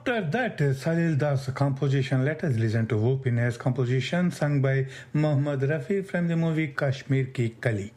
After that, Salil Das composition. Let us listen to Wu Pinay's composition sung by Mohammad Rafi from the movie Kashmir Ki Kali.